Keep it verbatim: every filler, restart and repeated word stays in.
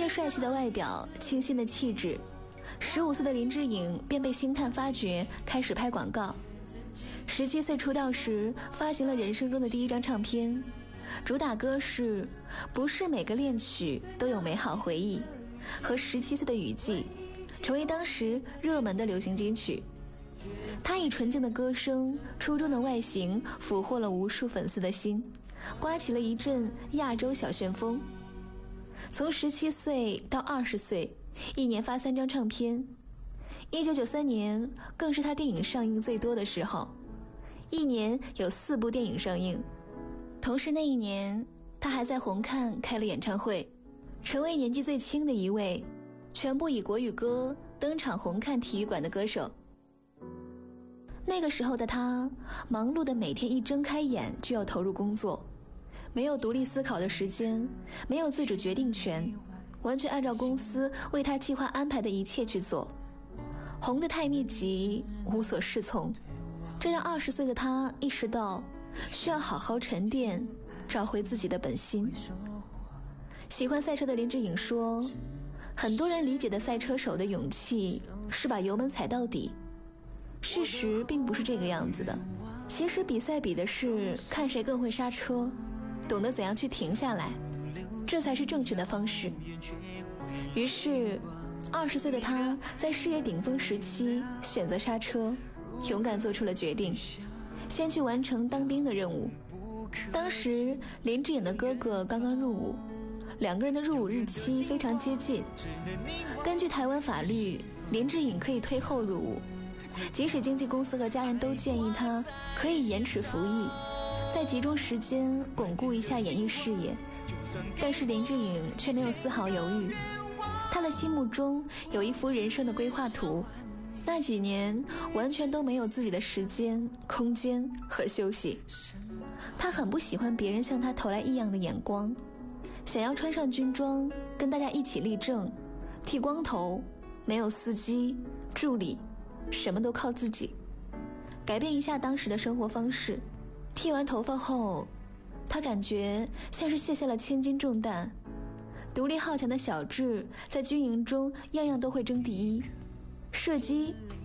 着帅气的外表，清新的气质，十五岁的林志颖便被星探发掘，开始拍广告。十七岁出道时，发行了人生中的第一张唱片，主打歌是不是每个恋曲都有美好回忆和十七岁的雨季，成为当时热门的流行金曲。他以纯净的歌声、出众的外形俘获了无数粉丝的心，刮起了一阵亚洲小旋风。从十七岁到二十岁，一年发三张唱片。一九九三年更是他电影上映最多的时候，一年有四部电影上映。同时那一年，他还在红磡开了演唱会，成为年纪最轻的一位全部以国语歌登场红磡体育馆的歌手。那个时候的他，忙碌的每天一睁开眼就要投入工作，没有独立思考的时间，没有自主决定权，完全按照公司为他计划安排的一切去做。红得太密集，无所适从，这让二十岁的他意识到需要好好沉淀，找回自己的本心。喜欢赛车的林志颖说，很多人理解的赛车手的勇气是把油门踩到底，事实并不是这个样子的。其实比赛比的是看谁更会刹车，懂得怎样去停下来，这才是正确的方式。于是二十岁的他在事业顶峰时期选择刹车，勇敢做出了决定，先去完成当兵的任务。当时林志颖的哥哥刚刚入伍，两个人的入伍日期非常接近。根据台湾法律，林志颖可以退后入伍，即使经纪公司和家人都建议他可以延迟服役，再集中时间巩固一下演艺事业，但是林志颖却没有丝毫犹豫。他的心目中有一幅人生的规划图，那几年完全都没有自己的时间、空间和休息。他很不喜欢别人向他投来异样的眼光，想要穿上军装跟大家一起立正，剃光头，没有司机、助理，什么都靠自己，改变一下当时的生活方式。剃完头发后，他感觉像是卸下了千斤重担。独立好强的小智在军营中样样都会争第一，射击